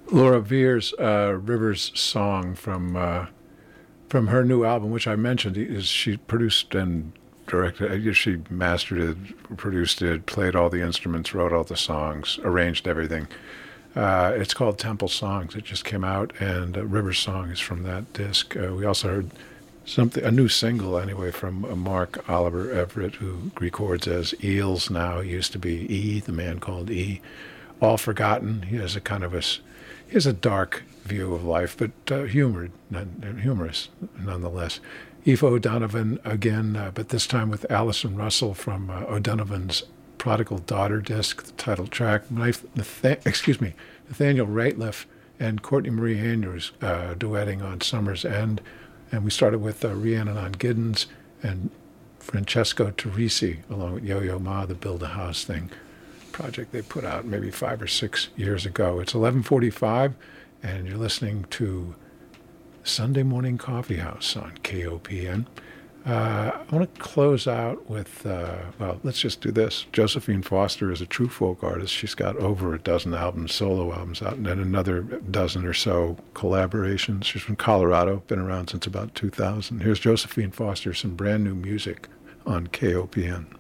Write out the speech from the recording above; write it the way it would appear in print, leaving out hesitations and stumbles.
Laura Veer's Rivers Song from her new album, which I mentioned, is she produced and directed. I guess she mastered it, produced it, played all the instruments, wrote all the songs, arranged everything. It's called Temple Songs. It just came out, and Rivers Song is from that disc. We also heard a new single anyway from Mark Oliver Everett, who records as Eels now. He used to be E, the man called E. All Forgotten. He has he has a dark view of life, but humorous nonetheless. Aoife O'Donovan again, but this time with Alison Russell from O'Donovan's Prodigal Daughter disc, the title track. Nathaniel Rateliff and Courtney Marie Andrews duetting on Summer's End. And we started with Rhiannon Giddens and Francesco Teresi, along with Yo-Yo Ma, the Build a House thing project they put out maybe 5 or 6 years ago. It's 11:45, and you're listening to Sunday Morning Coffee House on KOPN. I want to close out with, let's just do this. Josephine Foster is a true folk artist. She's got over a dozen albums, solo albums out, and then another dozen or so collaborations. She's from Colorado, been around since about 2000. Here's Josephine Foster, some brand new music on KOPN.